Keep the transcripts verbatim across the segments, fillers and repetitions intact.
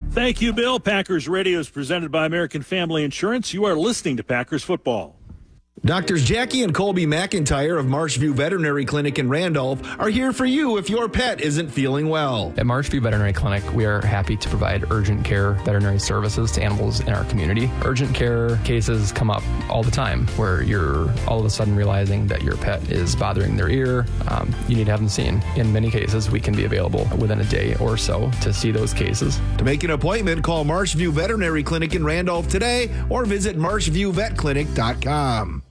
Thank you, Bill. Packers Radio is presented by American Family Insurance. You are listening to Packers Football. Doctors Jackie and Colby McIntyre of Marshview Veterinary Clinic in Randolph are here for you if your pet isn't feeling well. At Marshview Veterinary Clinic, we are happy to provide urgent care veterinary services to animals in our community. Urgent care cases come up all the time where you're all of a sudden realizing that your pet is bothering their ear. Um, you need to have them seen. In many cases, we can be available within a day or so to see those cases. To make an appointment, call Marshview Veterinary Clinic in Randolph today or visit marshview vet clinic dot com.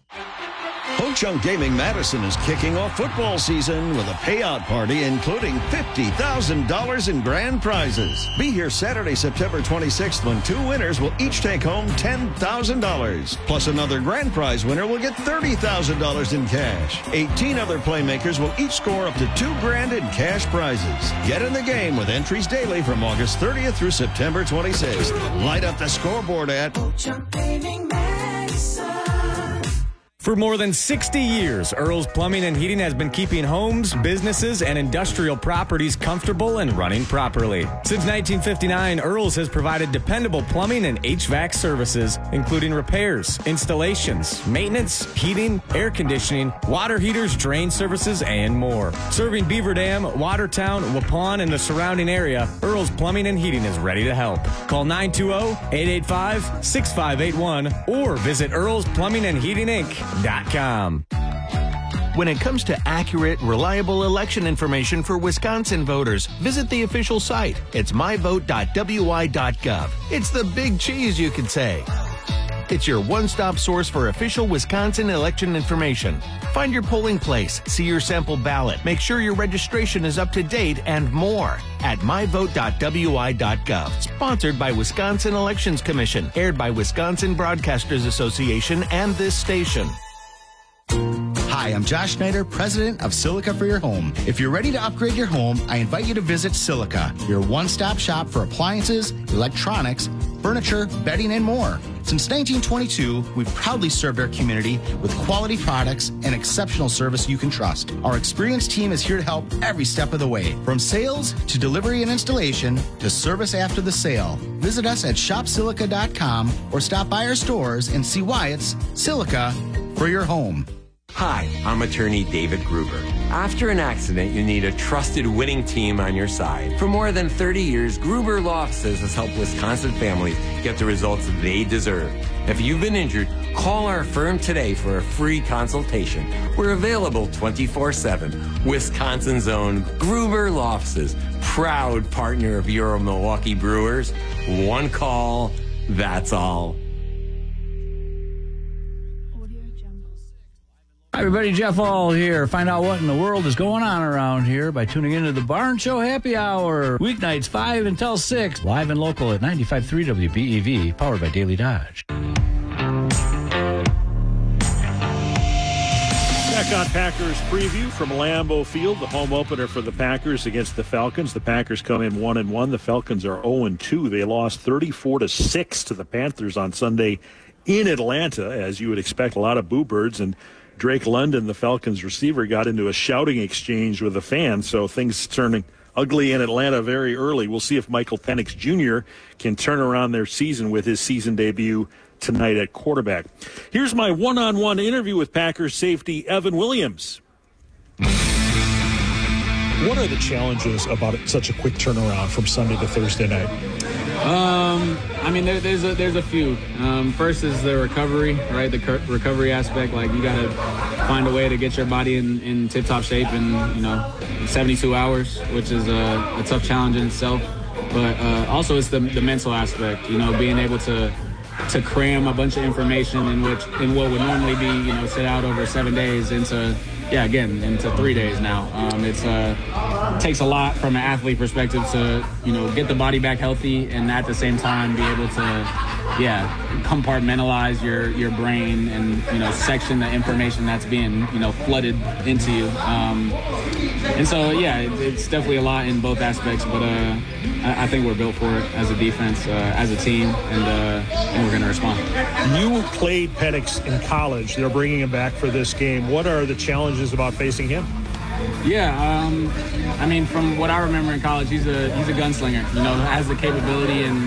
Ho Chunk Gaming Madison is kicking off football season with a payout party including fifty thousand dollars in grand prizes. Be here Saturday, September twenty-sixth when two winners will each take home ten thousand dollars. Plus another grand prize winner will get thirty thousand dollars in cash. eighteen other playmakers will each score up to two grand in cash prizes. Get in the game with entries daily from August thirtieth through September twenty-sixth. Light up the scoreboard at Ho Chunk Gaming Madison. For more than sixty years, Earl's Plumbing and Heating has been keeping homes, businesses, and industrial properties comfortable and running properly. Since nineteen fifty-nine, Earl's has provided dependable plumbing and H V A C services, including repairs, installations, maintenance, heating, air conditioning, water heaters, drain services, and more. Serving Beaver Dam, Watertown, Waupun, and the surrounding area, Earl's Plumbing and Heating is ready to help. Call nine two zero, eight eight five, six five eight one or visit Earl's Plumbing and Heating Inc dot com. When it comes to accurate, reliable election information for Wisconsin voters, visit the official site. It's my vote dot w i dot gov. It's the big cheese, you could say. It's your one-stop source for official Wisconsin election information. Find your polling place, see your sample ballot, make sure your registration is up to date, and more at my vote dot w i dot gov. Sponsored by Wisconsin Elections Commission, aired by Wisconsin Broadcasters Association and this station. Hi, I'm Josh Schneider, president of Silica for Your Home. If you're ready to upgrade your home, I invite you to visit Silica, your one-stop shop for appliances, electronics, furniture, bedding, and more. Since nineteen twenty-two, we've proudly served our community with quality products and exceptional service you can trust. Our experienced team is here to help every step of the way, from sales to delivery and installation to service after the sale. Visit us at shop silica dot com or stop by our stores and see why it's Silica for your home. Hi, I'm attorney David Gruber. After an accident, you need a trusted winning team on your side. For more than thirty years, Gruber Law Offices has helped Wisconsin families get the results they deserve. If you've been injured, call our firm today for a free consultation. We're available twenty-four seven. Wisconsin's own Gruber Law Offices, proud partner of Euro Milwaukee Brewers. One call, that's all. Hi everybody, Jeff Hall here. Find out what in the world is going on around here by tuning into the Barn Show Happy Hour. Weeknights five until six, live and local at ninety-five point three W B E V, powered by Daily Dodge. Back on Packers preview from Lambeau Field, the home opener for the Packers against the Falcons. The Packers come in one and one. The Falcons are oh and two. They lost thirty-four to six to the Panthers on Sunday in Atlanta, as you would expect. A lot of boo birds, and Drake London, the Falcons receiver, got into a shouting exchange with a fan, so things turning ugly in Atlanta very early. We'll see if Michael Penix Junior can turn around their season with his season debut tonight at quarterback. Here's my one-on-one interview with Packers safety Evan Williams. What are the challenges about such a quick turnaround from Sunday to Thursday night? Um, I mean, there, there's a there's a few. Um, first is the recovery, right? The cur- recovery aspect. Like, you got to find a way to get your body in, in tip-top shape in, you know, seventy-two hours, which is a, a tough challenge in itself. But uh, also it's the, the mental aspect, you know, being able to to cram a bunch of information in which in what would normally be, you know, sit out over seven days into, yeah, again, into three days now. Um, it's uh, takes a lot from an athlete perspective to, you know, get the body back healthy and at the same time be able to, yeah, compartmentalize your, your brain and, you know, section the information that's being, you know, flooded into you. Um, and so, yeah, it, it's definitely a lot in both aspects, but uh, I, I think we're built for it as a defense, uh, as a team, and, uh, and we're going to respond. You played Penix in college. They're bringing him back for this game. What are the challenges about facing him? Yeah, um, I mean, from what I remember in college, he's a he's a gunslinger. You know, has the capability and